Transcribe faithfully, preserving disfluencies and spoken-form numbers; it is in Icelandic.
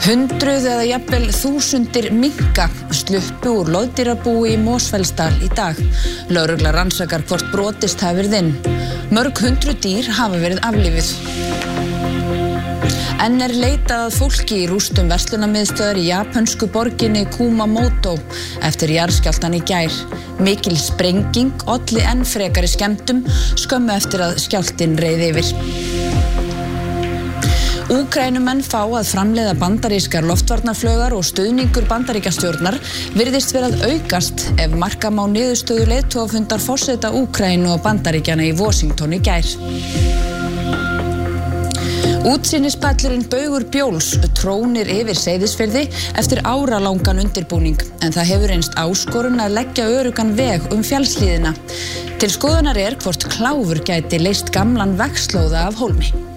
Hundruð eða jafnvel þúsundir minka sluppu úr loðdýrabúi í Mosfellsdal í dag. Lögregla rannsakar hvort brotist hafi verið inn. Mörg hundruð dýr hafa verið aflífuð. Enn er leitað að fólki í rústum verslunarmiðstöðvar í japönsku borginni Kumamoto eftir jarðskjálftann í gær. Mikil sprenging olli enn frekari skemmdum skömmu eftir að skjálftinn reið yfir. Úkraínumenn fá að framleiða bandarískar loftvarnarflaugar og stuðningur Bandaríkjastjórnar virðist vera að aukast ef marka má niðurstöðu leiðtogafundar forseta Úkraínu og Bandaríkjanna í Washington í gær. Útsýnispallurinn Baugur Bjóls trónir yfir Seyðisfirði eftir áralangan undirbúning, en það hefur reynst áskorun að leggja öruggan veg um fjallshlíðina. Til skoðunar er hvort kláfur gæti leyst gamlan vegslóða af hólmi.